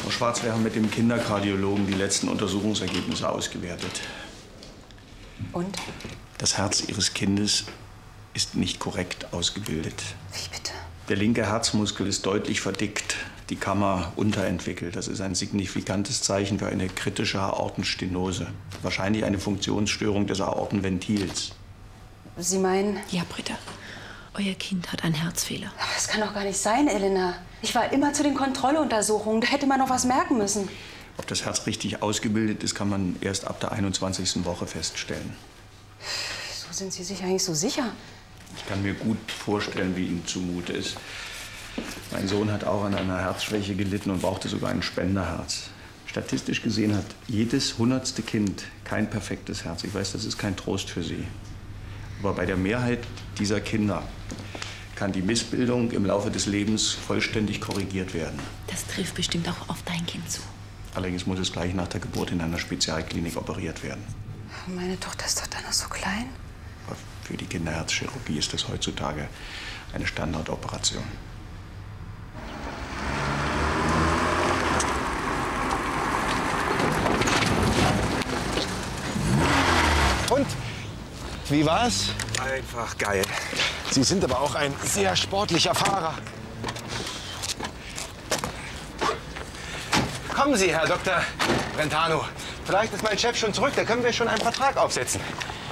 Frau Schwarz, wir haben mit dem Kinderkardiologen die letzten Untersuchungsergebnisse ausgewertet. Und? Das Herz Ihres Kindes ist nicht korrekt ausgebildet. Wie bitte? Der linke Herzmuskel ist deutlich verdickt, die Kammer unterentwickelt. Das ist ein signifikantes Zeichen für eine kritische Aortenstenose. Wahrscheinlich eine Funktionsstörung des Aortenventils. Sie meinen? Ja, Britta. Euer Kind hat einen Herzfehler. Aber das kann doch gar nicht sein, Elena. Ich war immer zu den Kontrolluntersuchungen. Da hätte man noch was merken müssen. Ob das Herz richtig ausgebildet ist, kann man erst ab der 21. Woche feststellen. Wieso sind Sie sich eigentlich so sicher? Ich kann mir gut vorstellen, wie Ihnen zumute ist. Mein Sohn hat auch an einer Herzschwäche gelitten und brauchte sogar ein Spenderherz. Statistisch gesehen hat jedes 100. Kind kein perfektes Herz. Ich weiß, das ist kein Trost für Sie. Aber bei der Mehrheit dieser Kinder kann die Missbildung im Laufe des Lebens vollständig korrigiert werden. Das trifft bestimmt auch auf dein Kind zu. Allerdings muss es gleich nach der Geburt in einer Spezialklinik operiert werden. Meine Tochter ist doch dann noch so klein. Aber für die Kinderherzchirurgie ist das heutzutage eine Standardoperation. Und? Wie war's? Einfach geil. Sie sind aber auch ein sehr sportlicher Fahrer. Kommen Sie, Herr Dr. Brentano. Vielleicht ist mein Chef schon zurück, da können wir schon einen Vertrag aufsetzen.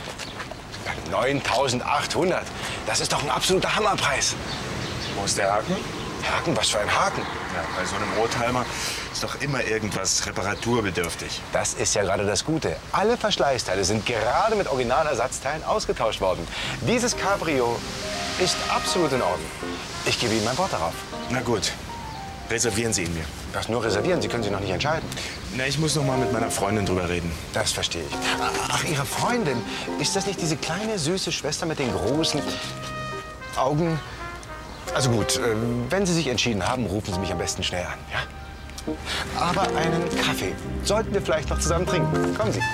9.800. Das ist doch ein absoluter Hammerpreis. Wo ist der Haken? Haken? Was für ein Haken? Ja, bei so einem Oldtimer ist doch immer irgendwas reparaturbedürftig. Das ist ja gerade das Gute. Alle Verschleißteile sind gerade mit Originalersatzteilen ausgetauscht worden. Dieses Cabrio ist absolut in Ordnung. Ich gebe Ihnen mein Wort darauf. Na gut, reservieren Sie ihn mir. Das nur reservieren, Sie können sich noch nicht entscheiden. Na, ich muss noch mal mit meiner Freundin drüber reden. Das verstehe ich. Ach, Ihre Freundin, ist das nicht diese kleine, süße Schwester mit den großen Augen? Also gut, wenn Sie sich entschieden haben, rufen Sie mich am besten schnell an, ja? Aber einen Kaffee sollten wir vielleicht noch zusammen trinken. Kommen Sie.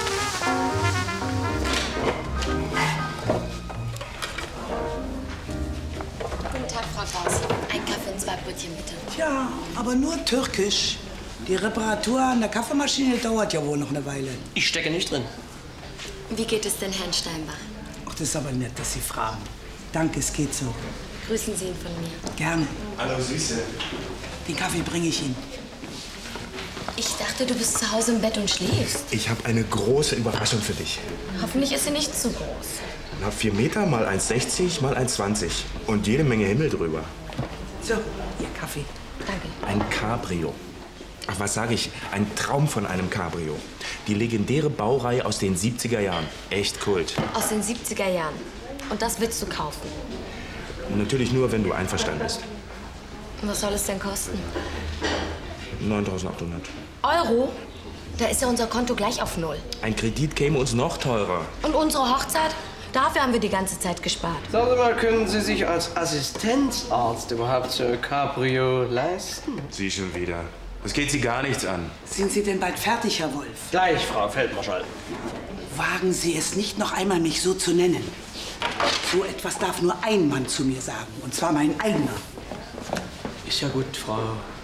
Guten Tag, Frau Gauss. Ein Kaffee und 2 Brötchen, bitte. Ja, aber nur türkisch. Die Reparatur an der Kaffeemaschine dauert ja wohl noch eine Weile. Ich stecke nicht drin. Wie geht es denn Herrn Steinbach? Ach, das ist aber nett, dass Sie fragen. Danke, es geht so. Grüßen Sie ihn von mir. Gerne. Hallo, Süße. Den Kaffee bringe ich Ihnen. Ich dachte, du bist zu Hause im Bett und schläfst. Ich habe eine große Überraschung für dich. Hoffentlich ist sie nicht zu groß. Na, 4 Meter mal 1,60 mal 1,20 und jede Menge Himmel drüber. So, Ihr Kaffee. Danke. Ein Cabrio. Ach, was sage ich? Ein Traum von einem Cabrio. Die legendäre Baureihe aus den 70er Jahren. Echt Kult. Aus den 70er Jahren. Und das willst du kaufen? Und natürlich nur, wenn du einverstanden bist. Was soll es denn kosten? 9.800. Euro? Da ist ja unser Konto gleich auf 0. Ein Kredit käme uns noch teurer. Und unsere Hochzeit? Dafür haben wir die ganze Zeit gespart. Sagen Sie mal, können Sie sich als Assistenzarzt überhaupt so ein Cabrio leisten? Sie schon wieder. Das geht Sie gar nichts an. Sind Sie denn bald fertig, Herr Wolf? Gleich, Frau Feldmarschall. Wagen Sie es nicht noch einmal, mich so zu nennen. So etwas darf nur ein Mann zu mir sagen, und zwar mein eigener. Ist ja gut, Frau.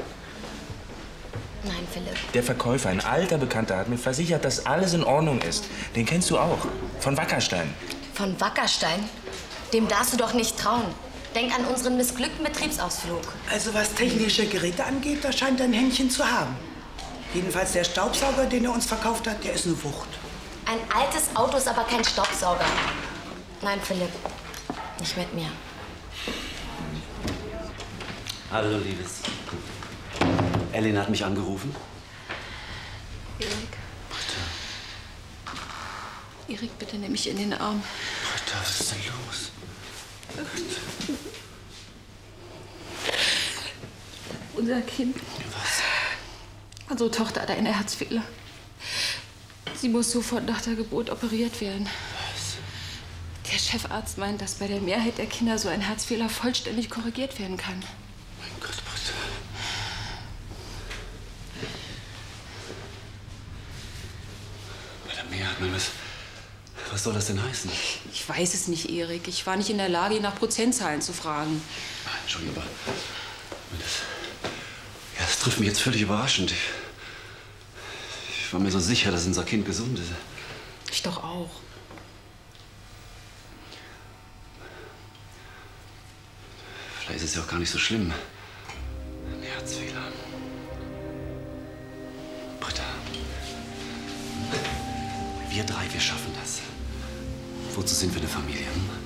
Nein, Philipp. Der Verkäufer, ein alter Bekannter, hat mir versichert, dass alles in Ordnung ist. Den kennst du auch. Von Wackerstein. Von Wackerstein? Dem darfst du doch nicht trauen. Denk an unseren missglückten Betriebsausflug. Also was technische Geräte angeht, da scheint er ein Händchen zu haben. Jedenfalls der Staubsauger, den er uns verkauft hat, der ist eine Wucht. Ein altes Auto ist aber kein Staubsauger. Nein, Philipp. Nicht mit mir. Hallo, Liebes. Ellen hat mich angerufen. Erik. Erik, bitte nimm mich in den Arm. Britta, was ist denn los? Unser Kind. Was? Unsere Tochter hat einen Herzfehler. Sie muss sofort nach der Geburt operiert werden. Was? Der Chefarzt meint, dass bei der Mehrheit der Kinder so ein Herzfehler vollständig korrigiert werden kann. Mein Gott, Britta. Bei der Mehrheit, was soll das denn heißen? Ich weiß es nicht, Erik. Ich war nicht in der Lage, ihn nach Prozentzahlen zu fragen. Entschuldigung, aber das trifft mich jetzt völlig überraschend. Ich war mir so sicher, dass unser Kind gesund ist. Ich doch auch. Vielleicht ist es ja auch gar nicht so schlimm. Ein Herzfehler. Britta. Wir drei, wir schaffen das. Wozu sind wir eine Familie?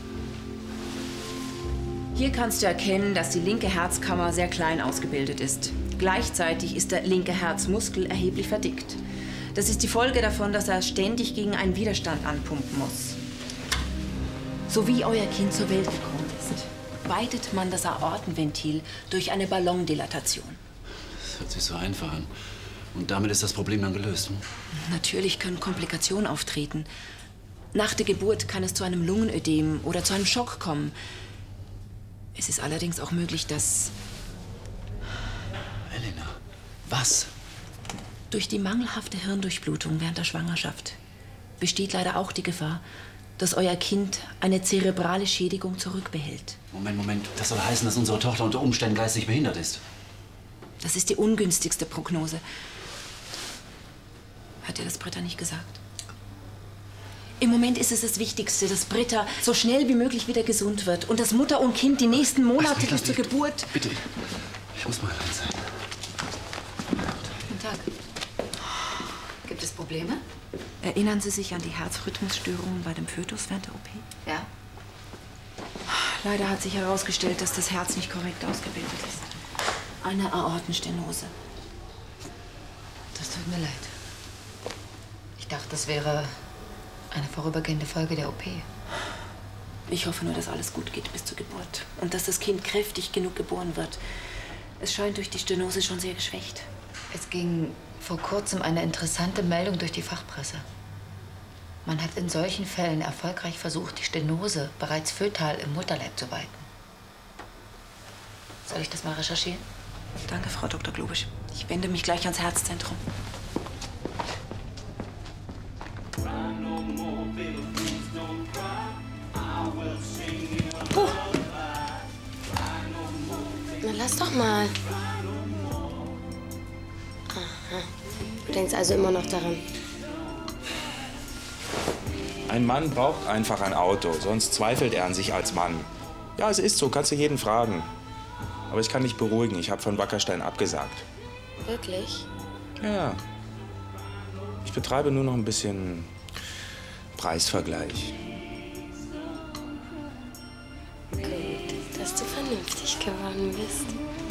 Hier kannst du erkennen, dass die linke Herzkammer sehr klein ausgebildet ist. Gleichzeitig ist der linke Herzmuskel erheblich verdickt. Das ist die Folge davon, dass er ständig gegen einen Widerstand anpumpen muss. So wie euer Kind zur Welt gekommen ist, weitet man das Aortenventil durch eine Ballondilatation. Das hört sich so einfach an. Und damit ist das Problem dann gelöst. Natürlich können Komplikationen auftreten. Nach der Geburt kann es zu einem Lungenödem oder zu einem Schock kommen. Es ist allerdings auch möglich, dass... Elena, was? Durch die mangelhafte Hirndurchblutung während der Schwangerschaft besteht leider auch die Gefahr, dass euer Kind eine zerebrale Schädigung zurückbehält. Moment. Das soll heißen, dass unsere Tochter unter Umständen geistig behindert ist. Das ist die ungünstigste Prognose. Hat dir das Britta nicht gesagt? Im Moment ist es das Wichtigste, dass Britta so schnell wie möglich wieder gesund wird und dass Mutter und Kind die nächsten Monate bis zur Geburt... Bitte, ich muss mal allein sein. Guten Tag. Gibt es Probleme? Erinnern Sie sich an die Herzrhythmusstörungen bei dem Fötus während der OP? Ja. Leider hat sich herausgestellt, dass das Herz nicht korrekt ausgebildet ist. Eine Aortenstenose. Das tut mir leid. Ich dachte, das wäre eine vorübergehende Folge der OP. Ich hoffe nur, dass alles gut geht bis zur Geburt und dass das Kind kräftig genug geboren wird. Es scheint durch die Stenose schon sehr geschwächt. Es ging vor kurzem eine interessante Meldung durch die Fachpresse. Man hat in solchen Fällen erfolgreich versucht, die Stenose bereits fötal im Mutterleib zu weiten. Soll ich das mal recherchieren? Danke, Frau Dr. Globisch. Ich wende mich gleich ans Herzzentrum. Na, lass doch mal. Aha. Du denkst also immer noch daran. Ein Mann braucht einfach ein Auto, sonst zweifelt er an sich als Mann. Ja, es ist so, kannst du jeden fragen. Aber ich kann dich beruhigen, ich habe von Wackerstein abgesagt. Wirklich? Ja. Ich betreibe nur noch ein bisschen Preisvergleich. Gut, dass du vernünftig geworden bist.